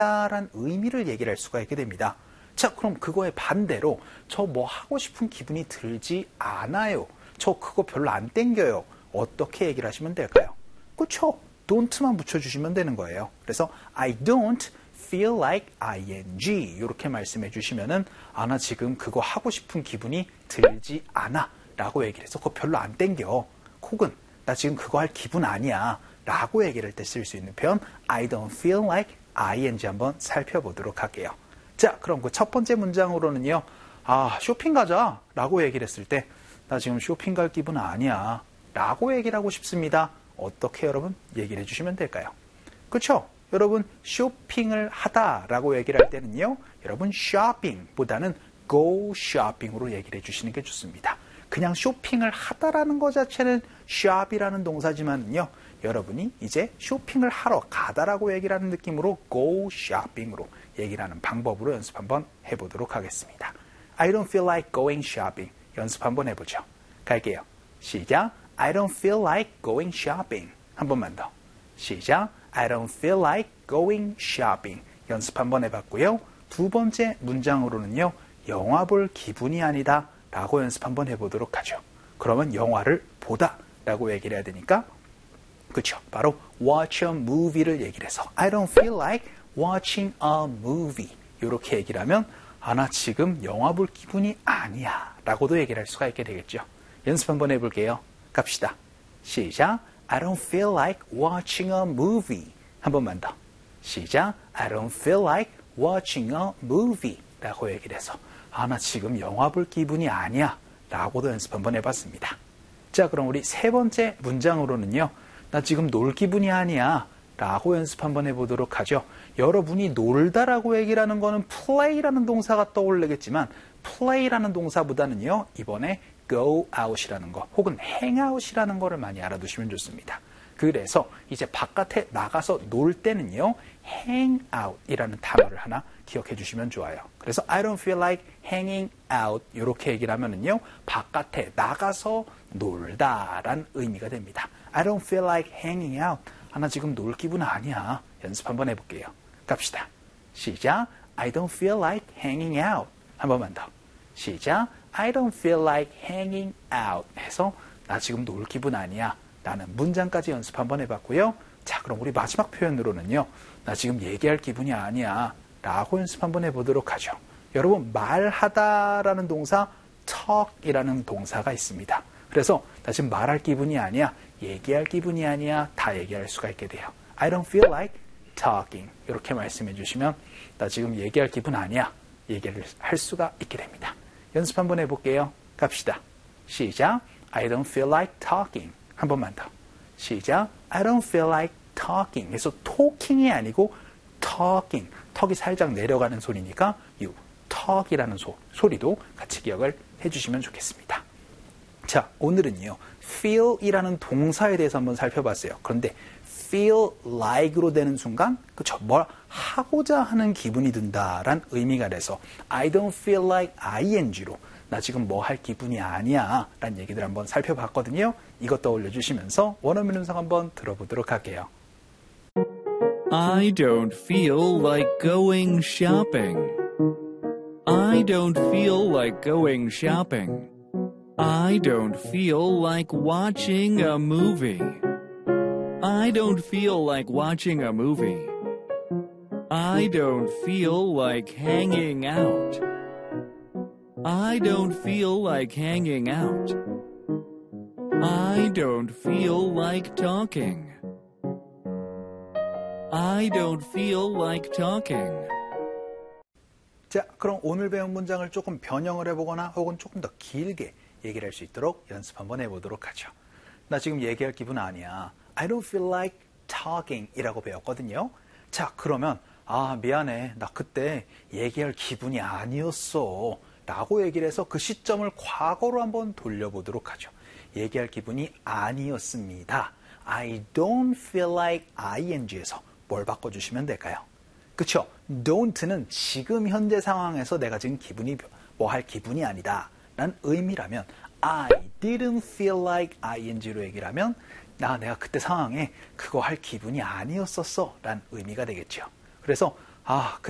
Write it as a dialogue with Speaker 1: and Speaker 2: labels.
Speaker 1: 란 의미를 얘기를 할 수가 있게 됩니다. 자, 그럼 그거의 반대로 저 뭐 하고 싶은 기분이 들지 않아요. 저 그거 별로 안 땡겨요. 어떻게 얘기를 하시면 될까요? 그쵸? don't만 붙여주시면 되는 거예요. 그래서 I don't feel like ing 이렇게 말씀해 주시면은 나 지금 그거 하고 싶은 기분이 들지 않아 라고 얘기를 해서 그거 별로 안 땡겨. 혹은 나 지금 그거 할 기분 아니야 라고 얘기를 할 때 쓸 수 있는 표현 I don't feel like ing 한번 살펴보도록 할게요. 자, 그럼 그 첫 번째 문장으로는요. 쇼핑 가자 라고 얘기를 했을 때 나 지금 쇼핑 갈 기분 아니야 라고 얘기를 하고 싶습니다. 어떻게 여러분 얘기를 해주시면 될까요? 그렇죠? 여러분 쇼핑을 하다라고 얘기를 할 때는요. 여러분 shopping보다는 go shopping으로 얘기를 해주시는 게 좋습니다. 그냥 쇼핑을 하다라는 것 자체는 shop이라는 동사지만요. 여러분이 이제 쇼핑을 하러 가다라고 얘기를 하는 느낌으로 go shopping으로 얘기를 하는 방법으로 연습 한번 해보도록 하겠습니다. I don't feel like going shopping. 연습 한번 해보죠. 갈게요. 시작. I don't feel like going shopping. 한 번만 더. 시작. I don't feel like going shopping. 연습 한번 해봤고요. 두 번째 문장으로는요. 영화 볼 기분이 아니다 라고 연습 한번 해보도록 하죠. 그러면 영화를 보다 라고 얘기를 해야 되니까 그렇죠. 바로 watch a movie를 얘기를 해서 I don't feel like watching a movie 이렇게 얘기를 하면 나 지금 영화 볼 기분이 아니야 라고도 얘기를 할 수가 있게 되겠죠. 연습 한번 해볼게요. 갑시다. 시작. I don't feel like watching a movie. 한 번만 더. 시작. I don't feel like watching a movie 라고 얘기를 해서 나 지금 영화 볼 기분이 아니야 라고도 연습 한번 해봤습니다. 자, 그럼 우리 세 번째 문장으로는요. 나 지금 놀 기분이 아니야 라고 연습 한번 해보도록 하죠. 여러분이 놀다라고 얘기를 하는 거는 play라는 동사가 떠올리겠지만 play라는 동사보다는요. 이번에 go out이라는 거 혹은 hang out이라는 거를 많이 알아두시면 좋습니다. 그래서 이제 바깥에 나가서 놀 때는요. hang out이라는 단어를 하나 기억해 주시면 좋아요. 그래서 I don't feel like hanging out 이렇게 얘기를 하면은요. 바깥에 나가서 놀다라는 의미가 됩니다. I don't feel like hanging out. 나 지금 놀 기분 아니야. 연습 한번 해볼게요. 갑시다. 시작. I don't feel like hanging out. 한 번만 더. 시작. I don't feel like hanging out 해서 나 지금 놀 기분 아니야 라는 문장까지 연습 한번 해봤고요. 자, 그럼 우리 마지막 표현으로는요. 나 지금 얘기할 기분이 아니야 라고 연습 한번 해보도록 하죠. 여러분 말하다라는 동사 talk이라는 동사가 있습니다. 그래서 나 지금 말할 기분이 아니야 얘기할 기분이 아니야 다 얘기할 수가 있게 돼요. I don't feel like talking 이렇게 말씀해 주시면 나 지금 얘기할 기분 아니야 얘기를 할 수가 있게 됩니다. 연습 한번 해볼게요. 갑시다. 시작. I don't feel like talking. 한 번만 더. 시작. I don't feel like talking. 그래서 talking이 아니고 talking. 턱이 살짝 내려가는 소리니까 you, talk이라는 소리도 같이 기억을 해주시면 좋겠습니다. 자, 오늘은요. feel이라는 동사에 대해서 한번 살펴봤어요. 그런데 feel like로 되는 순간 그쵸? 뭘 하고자 하는 기분이 든다란 의미가 돼서 I don't feel like ing로 나 지금 뭐 할 기분이 아니야 라는 얘기들 한번 살펴봤거든요. 이것 떠올려 주시면서 원어민 음성 한번 들어보도록 할게요.
Speaker 2: I don't feel like going shopping. I don't feel like going shopping. I don't feel like watching a movie. I don't feel like watching a movie. I don't feel like hanging out. I don't feel like hanging out. I don't feel like talking. I don't feel like talking.
Speaker 1: 자, 그럼 오늘 배운 문장을 조금 변형을 해보거나 혹은 조금 더 길게 얘기를 할 수 있도록 연습 한번 해보도록 하죠. 나 지금 얘기할 기분 아니야. I don't feel like talking 이라고 배웠거든요. 자, 그러면 미안해. 나 그때 얘기할 기분이 아니었어. 라고 얘기를 해서 그 시점을 과거로 한번 돌려보도록 하죠. 얘기할 기분이 아니었습니다. I don't feel like ing에서 뭘 바꿔주시면 될까요? 그쵸? don't는 지금 현재 상황에서 내가 지금 기분이 뭐 할 기분이 아니다 라는 의미라면 I didn't feel like ing로 얘기를 하면 내가 그때 상황에 그거 할 기분이 아니었었어 라는 의미가 되겠죠. 그래서 아,